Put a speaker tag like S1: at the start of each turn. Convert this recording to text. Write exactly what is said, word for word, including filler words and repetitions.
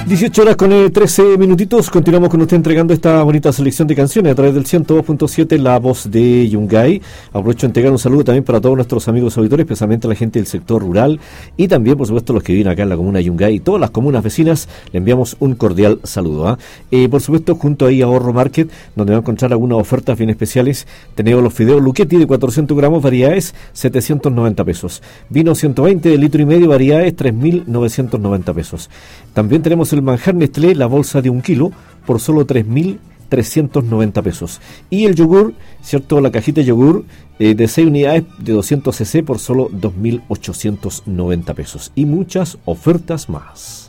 S1: dieciocho horas con eh, trece minutitos. Continuamos con usted entregando esta bonita selección de canciones a través del ciento dos punto siete, La Voz de Yungay. Aprovecho de entregar un saludo también para todos nuestros amigos auditores, especialmente a la gente del sector rural y también, por supuesto, los que viven acá en la comuna de Yungay y todas las comunas vecinas. Le enviamos un cordial saludo. ¿eh? Eh, por supuesto, junto ahí a Ahorro Market, donde va a encontrar algunas ofertas bien especiales. Tenemos los fideos Luchetti de cuatrocientos gramos, variedades setecientos noventa pesos. Vino ciento veinte de litro y medio, variedades tres mil novecientos noventa pesos. También tenemos el manjar Nestlé, la bolsa de un kilo, por solo tres mil trescientos noventa pesos. Y el yogur, ¿cierto? La cajita de yogur eh, de seis unidades de doscientos centilitros por solo dos mil ochocientos noventa pesos. Y muchas ofertas más.